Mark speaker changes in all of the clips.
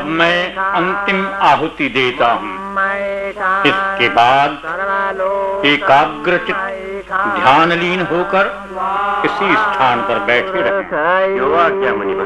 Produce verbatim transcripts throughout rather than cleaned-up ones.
Speaker 1: मैं अंतिम आहुति देता हूँ। इसके बाद एकाग्रचित्त ध्यानलीन होकर इसी स्थान पर बैठे रहें।
Speaker 2: जो आज्ञा मुनिवर।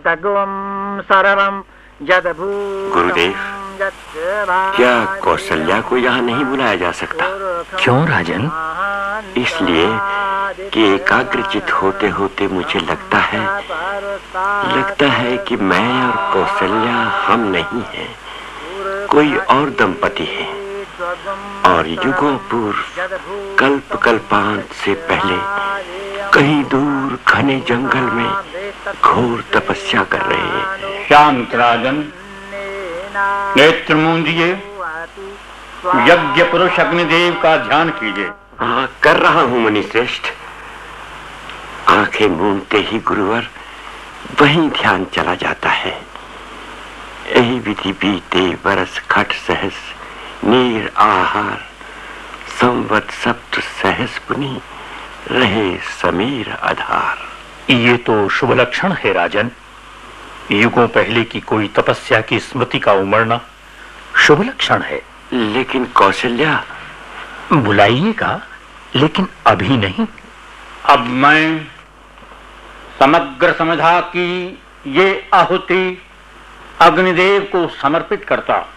Speaker 2: गुरुदेव, क्या कौशल्या को यहाँ नहीं बुलाया जा सकता?
Speaker 3: क्यों राजन?
Speaker 2: इसलिए कि एकाग्रचित होते होते मुझे लगता है लगता है कि मैं और कौशल्या हम नहीं हैं, कोई और दंपति है। और युगों पूर्व कल्प कल्पांत से पहले कहीं दूर घने जंगल में घोर तपस्या कर रहे हैं।
Speaker 1: शांत राजन, नेत्र मूंदिए, यज्ञ पुरुष अग्निदेव का ध्यान कीजिए।
Speaker 2: हाँ, कर रहा हूँ मुनि श्रेष्ठ। आंखें मूंदते ही गुरुवर वहीं ध्यान चला जाता है। यही विधि बीते बरस खट सहस नीर आहार संवत सप्त सहस पुनि रहे समीर आधार।
Speaker 3: ये तो शुभ लक्षण है राजन। युगों पहले की कोई तपस्या की स्मृति का उमड़ना शुभ लक्षण है।
Speaker 2: लेकिन कौशल्या?
Speaker 3: बुलाइएगा, लेकिन अभी नहीं।
Speaker 1: अब मैं समग्र समझा कि ये आहुति अग्निदेव को समर्पित करता।